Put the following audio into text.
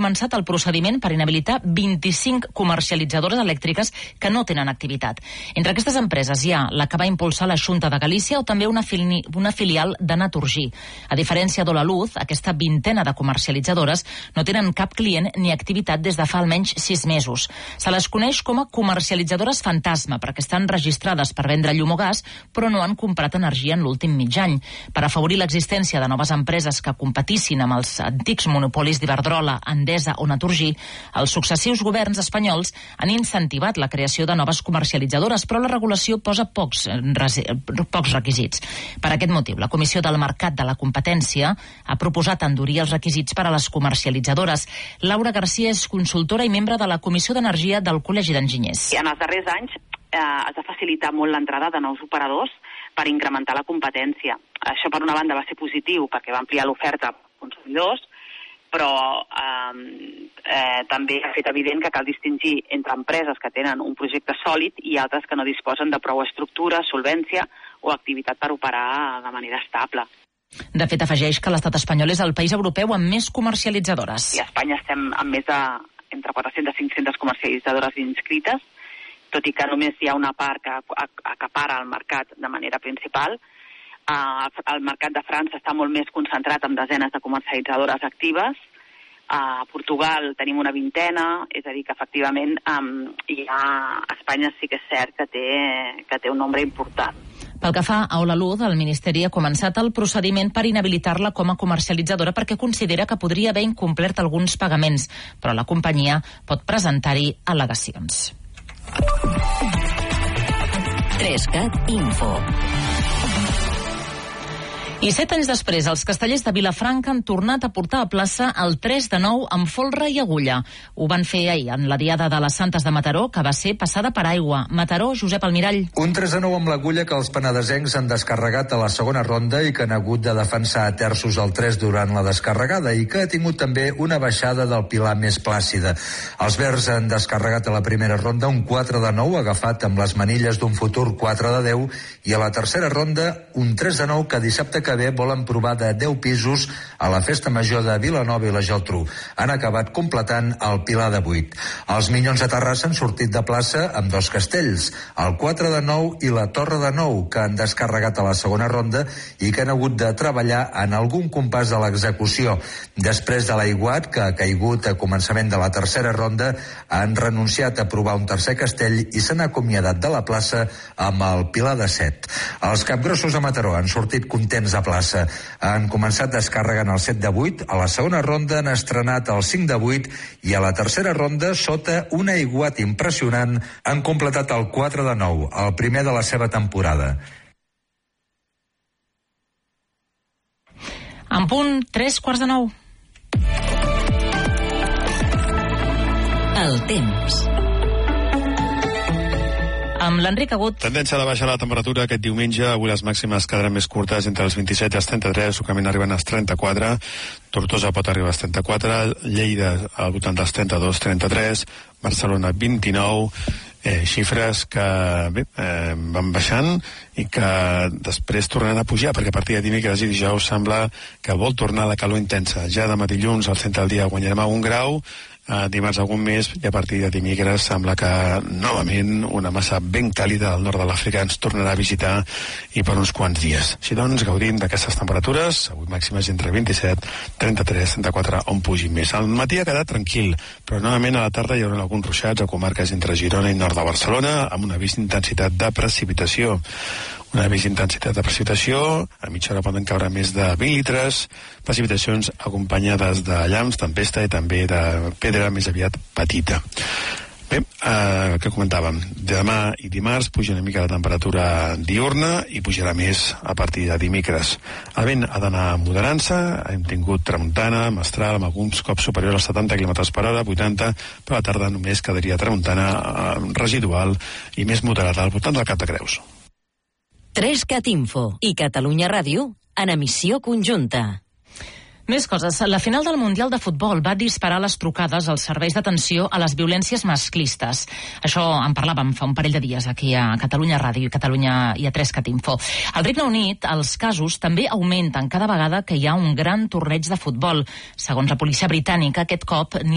començat el procediment per inhabilitar 25 comercialitzadores elèctriques que no tenen activitat. Entre aquestes empreses hi ha la que va impulsar la Xunta de Galícia o també una filial de Naturgy. A diferència d'Holaluz, aquesta vintena de comercialitzadores no tenen cap client ni activitat des de fa almenys 6 mesos. Se les coneix com a comercialitzadores fantasma perquè estan registrades per vendre llum o gas, però no han comprat energia en l'últim mig any. Per afavorir l'existència de noves empreses que competissin amb els antics monopolis d'Iberdrola, Endesa o Naturgy, els successius governs espanyols han incentivat la creació de noves comercialitzadores, però la regulació posa pocs requisits. Per aquest motiu, la Comissió del Mercat de la Competència ha proposat endurir els requisits per a les comercialitzadores. Laura Garcia és consultora i membre de la Comissió d'Energia del Col·legi d'Enginyers. En els darrers anys es va facilitar molt l'entrada de nous operadors per incrementar la competència. Això, per una banda, va ser positiu perquè va ampliar l'oferta als consumidors, però també ha fet evident que cal distingir entre empreses que tenen un projecte sòlid i altres que no disposen de prou estructura, solvència o activitat per operar de manera estable. De fet, afegeix que l'estat espanyol és el país europeu amb més comercialitzadores. I a Espanya estem amb més de entre 400 i 500 comercialitzadores inscrites, tot i que només hi ha una part que acapara el mercat de manera principal. El mercat de França està molt més concentrat en desenes de comercialitzadores actives. A Portugal tenim una vintena, és a dir, que efectivament a Espanya sí que és cert que té un nombre important. Pel que fa a Holaluz, el Ministeri ha començat el procediment per inhabilitar-la com a comercialitzadora perquè considera que podria haver incomplert alguns pagaments, però la companyia pot presentar-hi al·legacions. 3CAT Info. I 7 anys després, els castellers de Vilafranca han tornat a portar a plaça el 3 de 9 amb folre i agulla. Ho van fer ahir en la Diada de les Santes de Mataró, que va ser passada per aigua. Mataró, Josep Almirall. Un 3 de 9 amb l'agulla que els penedesencs han descarregat a la segona ronda i que han hagut de defensar a terços el 3 durant la descarregada i que ha tingut també una baixada del pilar més plàcida. Els verds han descarregat a la primera ronda un 4 de 9 agafat amb les manilles d'un futur 4 de 10 i a la tercera ronda un 3 de 9 que dissabte que ve volen provar de 10 pisos a la Festa Major de Vilanova i la Geltrú. Han acabat completant el pilar de 8. Els Minyons de Terrassa han sortit de plaça amb 2 castells, el 4 de 9 i la Torre de 9, que han descarregat a la segona ronda i que han hagut de treballar en algun compàs de l'execució. Després de l'aiguat, que ha caigut a començament de la tercera ronda, han renunciat a provar un tercer castell i s'han acomiadat de la plaça amb el pilar de 7. Els capgrossos de Mataró han sortit contents a plaça. Han començat descarregant el 7 de 8, a la segona ronda han estrenat el 5 de 8 i a la tercera ronda, sota un aiguat impressionant, han completat el 4 de 9, el primer de la seva temporada. En punt, 3:15. El temps. Amb l'Enric Agut. Tendència de baixar la temperatura aquest diumenge. Avui les màximes quedaran més curtes, entre els 27 i els 33, sucament arriben als 34, Tortosa pot arribar als 34, Lleida al voltant dels 32, 33, Barcelona 29, xifres que van baixant i que després tornaran a pujar, perquè a partir de dimecres i dijous sembla que vol tornar la calor intensa. Ja demà dilluns al centre del dia guanyarem a 1 grau, dimarts algun més, i a partir de dimecres sembla que novament una massa ben càlida al nord de l'Àfrica ens tornarà a visitar i per uns quants dies. Així doncs, gaudim d'aquestes temperatures, avui màximes entre 27, 33, 34, on pugin més. Al matí ha quedat tranquil, però novament a la tarda hi haurà alguns ruixats a comarques entre Girona i nord de Barcelona, amb un avís d'intensitat de precipitació. Una avís d'intensitat de precipitació, a mitja hora poden caure més de 20 litres, precipitacions acompanyades de llamps, tempesta i també de pedra més aviat petita. Bé, què comentàvem? Demà i dimarts puja una mica la temperatura diurna i pujarà més a partir de dimecres. El vent ha d'anar moderant-se, hem tingut tramuntana, mestral, amb alguns cops superior als 70 km per hora, 80, però a la tarda només quedaria tramuntana residual i més moderada al voltant del Cap de Creus. 3CAT Info i Catalunya Ràdio en emissió conjunta. Més coses. La final del Mundial de Futbol va disparar les trucades als serveis d'atenció a les violències masclistes. Això en parlàvem fa un parell de dies aquí a Catalunya Ràdio i Catalunya i a 3CAT Info. Al Regne Unit, els casos també augmenten cada vegada que hi ha un gran torneig de futbol. Segons la policia britànica, aquest cop n'hi